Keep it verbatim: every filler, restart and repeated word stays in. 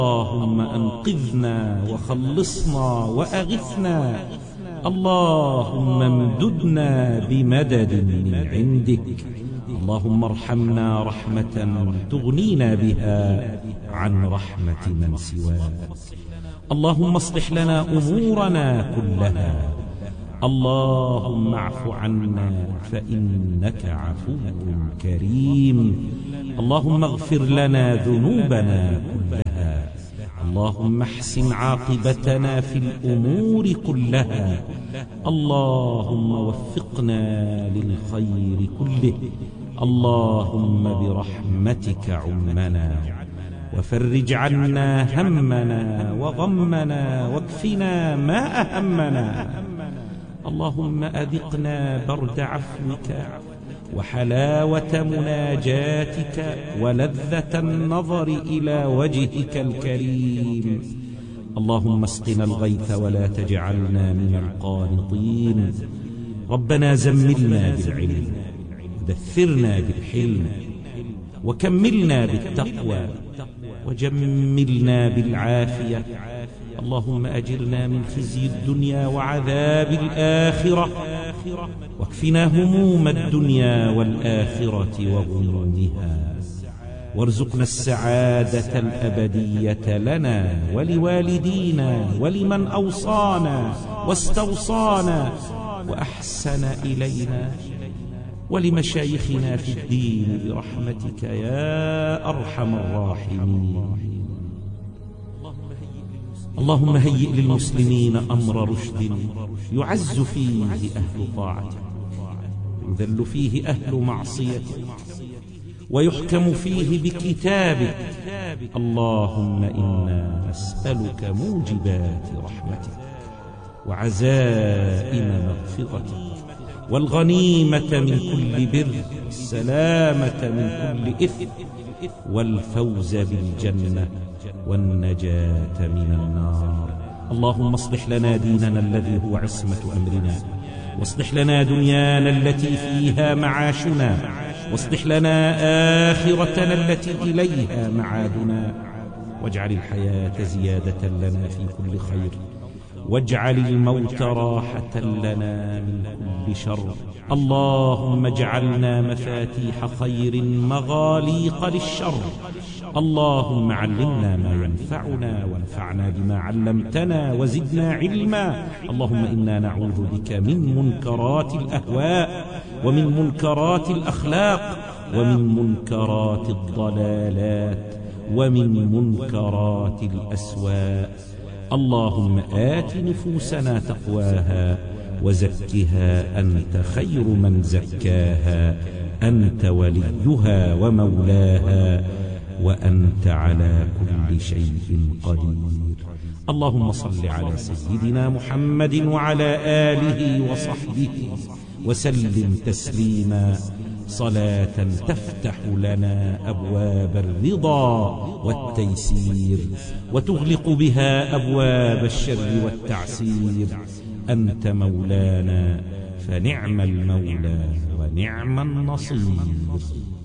اللهم أنقذنا وخلصنا وأغثنا. اللهم امددنا بمدد من عندك. اللهم ارحمنا رحمة تغنينا بها عن رحمة من سواك. اللهم اصلح لنا أمورنا كلها. اللهم اعف عنا فإنك عفو كريم. اللهم اغفر لنا ذنوبنا كلها. اللهم احسن عاقبتنا في الأمور كلها. اللهم وفقنا للخير كله. اللهم برحمتك عمنا وفرج عنا همنا وغمنا واكفنا ما أهمنا. اللهم أذقنا برد عفوك وحلاوة مناجاتك ولذة النظر إلى وجهك الكريم. اللهم اسقنا الغيث ولا تجعلنا من القانطين. ربنا زملنا بالعلم ودثرنا بالحلم وكملنا بالتقوى وجملنا بالعافية. اللهم أجرنا من خزي الدنيا وعذاب الآخرة واكفنا هموم الدنيا والآخرة وغمومها وارزقنا السعادة الأبدية لنا ولوالدينا ولمن أوصانا واستوصانا وأحسن إلينا ولمشايخنا في الدين برحمتك يا أرحم الراحمين. اللهم هيئ للمسلمين أمر رشد يعز فيه أهل طاعتك ويذل فيه أهل معصيتك ويحكم فيه بكتابك. اللهم إنا نسألك موجبات رحمتك وعزائم مغفرتك والغنيمة من كل بر والسلامة من كل إثم والفوز بالجنة والنجاة من النار. اللهم اصلح لنا ديننا الذي هو عصمة أمرنا واصلح لنا دنيانا التي فيها معاشنا واصلح لنا آخرتنا التي إليها معادنا واجعل الحياة زيادة لنا في كل خير واجعل الموت راحة لنا من كل شر. اللهم اجعلنا مفاتيح خير مغاليق للشر. اللهم علمنا ما ينفعنا وانفعنا بما علمتنا وزدنا علما. اللهم إنا نعوذ بك من منكرات الأهواء ومن منكرات الأخلاق ومن منكرات الضلالات ومن منكرات الأسواء. اللهم آت نفوسنا تقواها وزكها أنت خير من زكاها. أنت وليها ومولاها وأنت على كل شيء قدير. اللهم صل على سيدنا محمد وعلى آله وصحبه وسلم تسليما صلاة تفتح لنا أبواب الرضا والتيسير وتغلق بها أبواب الشر والتعسير. أنت مولانا فنعم المولى ونعم النصير.